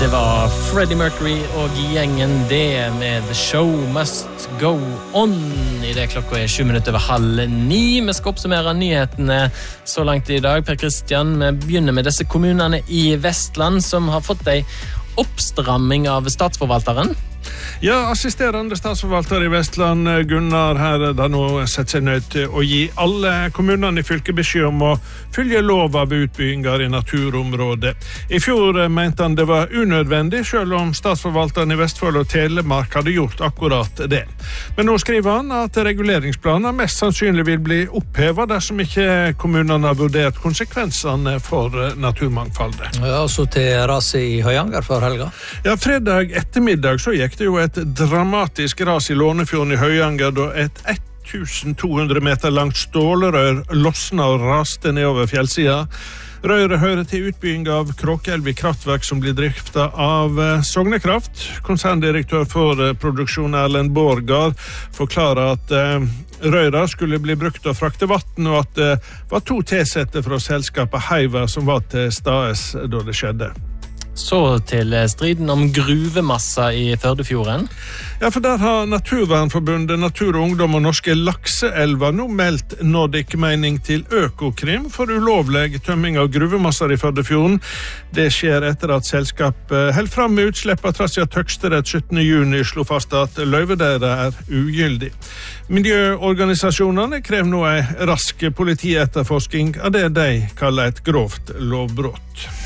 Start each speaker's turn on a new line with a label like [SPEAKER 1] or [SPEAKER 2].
[SPEAKER 1] Det var Freddie Mercury og gjengen det med The Show Must Go On. I det klokka 7:07:30. Vi skal oppsummere nyhetene så langt i dag. Per Kristian, vi begynner med disse kommunene i Vestland som har fått en oppstramming av statsforvalteren.
[SPEAKER 2] Ja, assisterende statsforvalter i Vestland, Gunnar her, da nå sett seg nødt til å gi alle kommunene i fylket beskjed om å følge lov av utbygginger i naturområdet. I fjor mente han det var unødvendig, selv om statsforvalteren i Vestfold og Telemark hadde gjort akkurat det. Men nå skriver han at reguleringsplaner mest sannsynlig vil bli opphevet dersom ikke kommunene har vurdert konsekvensene for naturmangfoldet.
[SPEAKER 3] Ja, så til raset i Høyanger for helga.
[SPEAKER 2] Ja, fredag ettermiddag så gikk det jo et dramatisk ras i Lånefjorden i Høyanger da et 1200 meter langt stålrør losna og raste nedover fjellsida. Røret hører til utbygging av Kråkelvi kraftverk som blir driftet av Sognekraft. Konserndirektør for produksjon Erlend Borgar forklarer at røra skulle bli brukt til å frakte vatten, og at det var 2 tilsette fra selskapet Heiver som var til stades da det skjedde.
[SPEAKER 1] Så til striden om gruvemassa i Førdefjorden.
[SPEAKER 2] Ja, for der har Naturvernforbundet, Natur og Ungdom og Norske Lakseelver nå meldt Nordic mening til Økokrim for ulovlig tømming av gruvemasser i Førdefjorden. Det skjer etter at selskapet held fram med utslippet trass i at Høyesterett 17. juni slo fast at løyvet der er ugyldig. Miljøorganisasjonene krever nå en rask politietterforsking av det de kaller et grovt lovbrott.